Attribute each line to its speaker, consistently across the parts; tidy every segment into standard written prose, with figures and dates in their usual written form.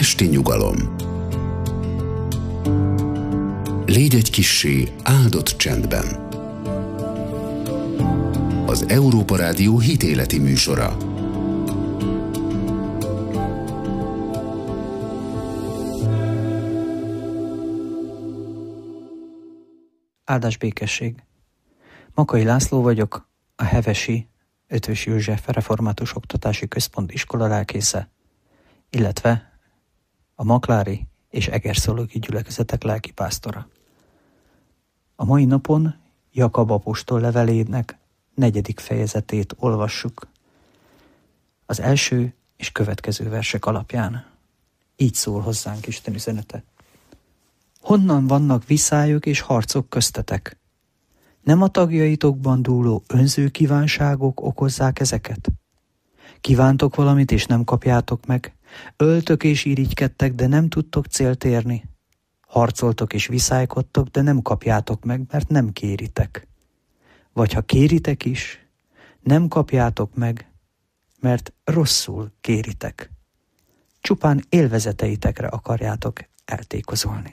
Speaker 1: esti nyugalom. Légy egy kissé áldott csendben. Az Európa Rádió hitéleti műsora.
Speaker 2: Áldás békesség! Makai László vagyok, a Hevesi Eötvös József Református Oktatási Központ iskolalelkésze, illetve a Maklári és Egerszólogi gyülekezetek lelkipásztora. A mai napon Jakab apostol levelének 4. fejezetét olvassuk. Az első és következő versek alapján. Így szól hozzánk Isten üzenete. Honnan vannak viszályok és harcok köztetek? Nem a tagjaitokban dúló önző kívánságok okozzák ezeket? Kívántok valamit, és nem kapjátok meg? Öltök és irigykedtek, de nem tudtok célt érni? Harcoltok és viszálykodtok, de nem kapjátok meg, mert nem kéritek. Vagy ha kéritek is, nem kapjátok meg, mert rosszul kéritek. Csupán élvezeteitekre akarjátok eltékozolni.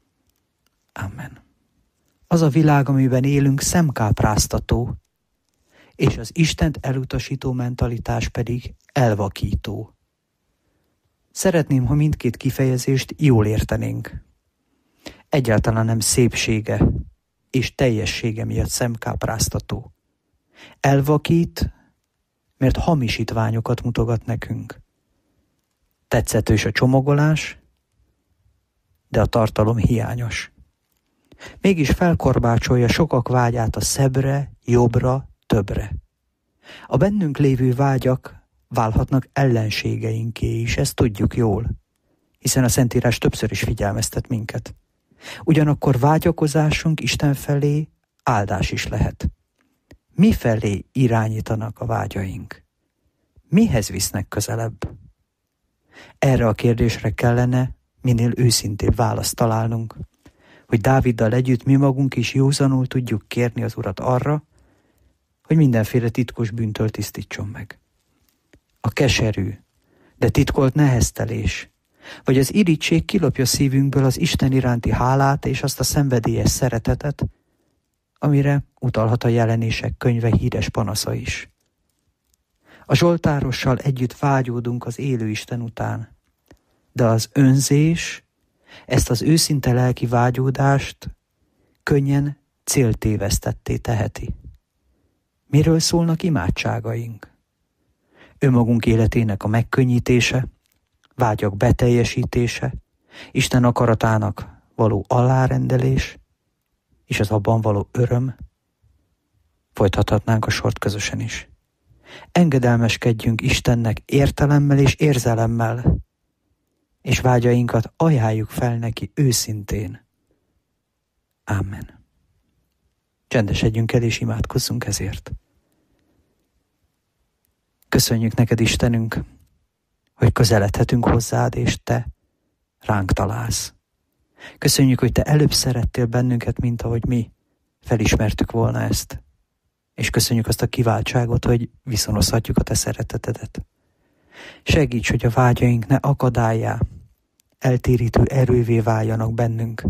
Speaker 2: Amen. Az a világ, amiben élünk, szemkápráztató, és az Istent elutasító mentalitás pedig elvakító. Szeretném, ha mindkét kifejezést jól értenénk. Egyáltalán nem szépsége és teljessége miatt szemkápráztató. Elvakít, mert hamisítványokat mutogat nekünk. Tetszetős a csomagolás, de a tartalom hiányos. Mégis felkorbácsolja sokak vágyát a szebbre, jobbra, többre. A bennünk lévő vágyak válhatnak ellenségeinké is, ezt tudjuk jól, hiszen a Szentírás többször is figyelmeztet minket. Ugyanakkor vágyakozásunk Isten felé áldás is lehet. Mi felé irányítanak a vágyaink? Mihez visznek közelebb? Erre a kérdésre kellene minél őszintébb választ találnunk, hogy Dáviddal együtt mi magunk is józanul tudjuk kérni az Urat arra, hogy mindenféle titkos bűntől tisztítson meg. A keserű, de titkolt neheztelés, vagy az irigység kilopja szívünkből az Isten iránti hálát és azt a szenvedélyes szeretetet, amire utalhat a Jelenések könyve híres panasza is. A zsoltárossal együtt vágyódunk az élő Isten után, de az önzés ezt az őszinte lelki vágyódást könnyen céltévesztetté teheti. Miről szólnak imádságaink? Önmagunk életének a megkönnyítése, vágyak beteljesítése, Isten akaratának való alárendelés, és az abban való öröm. Folytathatnánk a sort közösen is. Engedelmeskedjünk Istennek értelemmel és érzelemmel, és vágyainkat ajánljuk fel neki őszintén. Amen. Csendesedjünk el és imádkozzunk ezért. Köszönjük neked, Istenünk, hogy közeledhetünk hozzád, és te ránk találsz. Köszönjük, hogy te előbb szerettél bennünket, mint ahogy mi felismertük volna ezt. És köszönjük azt a kiváltságot, hogy viszonozhatjuk a te szeretetedet. Segíts, hogy a vágyaink ne akadályá, eltérítő erővé váljanak bennünk,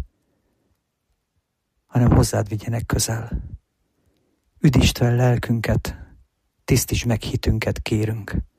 Speaker 2: hanem hozzád vigyenek közel. Üdítsd fel lelkünket, tisztítsd meg hitünket, kérünk.